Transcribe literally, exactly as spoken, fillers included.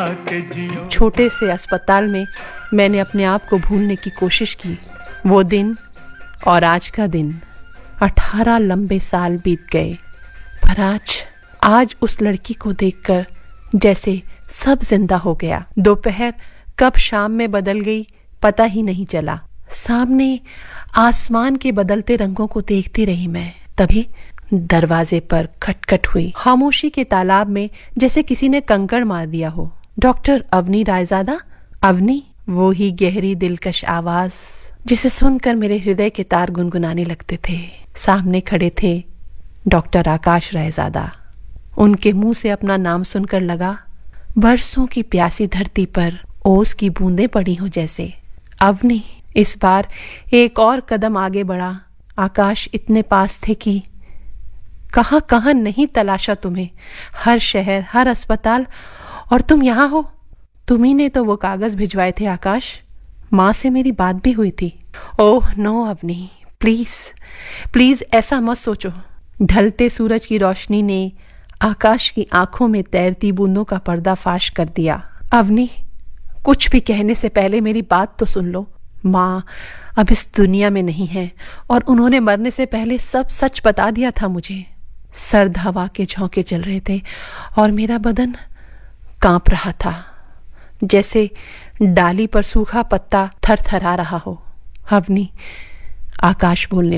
के जियो। छोटे से अस्पताल में मैंने अपने आप को भूलने की कोशिश की। वो दिन और आज का दिन, अठारह लंबे साल बीत गए। पर आज आज उस लड़की को देखकर जैसे सब जिंदा हो गया। दोपहर कब शाम में बदल गई पता ही नहीं चला। सामने आसमान के बदलते रंगों को देखती रही मैं। तभी दरवाजे पर खटखट हुई। खामोशी के तालाब में जैसे किसी ने कंकड़ मार दिया हो। डॉक्टर अवनी रायजादा? अवनी? वो ही गहरी दिलकश आवाज जिसे सुनकर मेरे हृदय के तार गुनगुनाने लगते थे। सामने खड़े थे डॉक्टर आकाश रायजादा। उनके मुंह से अपना नाम सुनकर लगा बरसों की प्यासी धरती पर ओस की बूंदें पड़ी हो जैसे। अवनी इस बार एक और कदम आगे बढ़ा। आकाश इतने पास थे कि कहां कहां नहीं तलाशा तुम्हें। हर शहर, हर अस्पताल, और तुम यहां हो। तुम्ही ने तो वो कागज भिजवाए थे आकाश। माँ से मेरी बात भी हुई थी। Oh no Avani, please please ऐसा मत सोचो। ढलते सूरज की रोशनी ने आकाश की आंखों में तैरती बूंदों का पर्दाफाश कर दिया। अवनी, कुछ भी कहने से पहले मेरी बात तो सुन लो। माँ अब इस दुनिया में नहीं है और उन्होंने मरने से पहले सब सच बता दिया था मुझे। सर्द हवा के झोंके चल रहे थे और मेरा बदन कांप रहा था, जैसे डाली पर सूखा पत्ता थरथरा रहा हो। अवनी, आकाश बोलने